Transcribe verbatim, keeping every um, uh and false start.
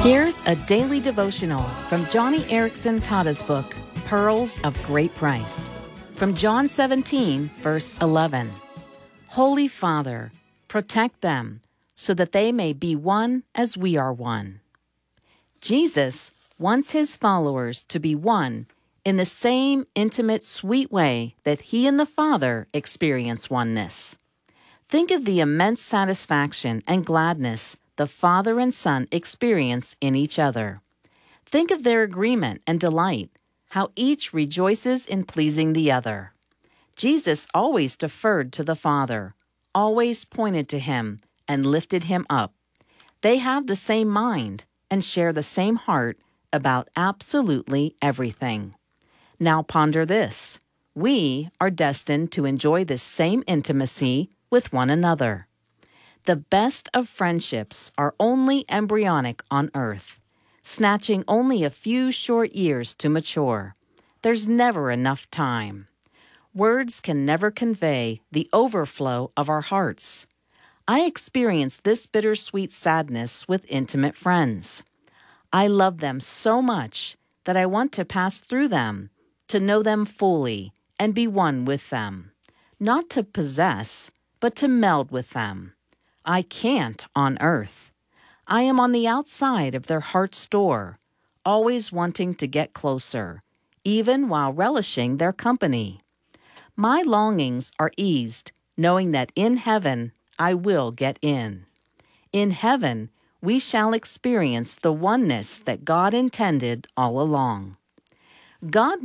Here's a daily devotional from Johnny Erickson Tada's book, Pearls of Great Price. From John seventeen, verse eleven. Holy Father, protect them so that they may be one as we are one. Jesus wants his followers to be one in the same intimate, sweet way that he and the Father experience oneness. Think of the immense satisfaction and gladness the Father and Son experience in each other. Think of their agreement and delight, how each rejoices in pleasing the other. Jesus always deferred to the Father, always pointed to him, and lifted him up. They have the same mind and share the same heart about absolutely everything. Now ponder this. We are destined to enjoy this same intimacy with one another. The best of friendships are only embryonic on earth, snatching only a few short years to mature. There's never enough time. Words can never convey the overflow of our hearts. I experience this bittersweet sadness with intimate friends. I love them so much that I want to pass through them, to know them fully and be one with them. Not to possess, but to meld with them. I can't on earth. I am on the outside of their heart's door, always wanting to get closer, even while relishing their company. My longings are eased, knowing that in heaven I will get in. In heaven, we shall experience the oneness that God intended all along. God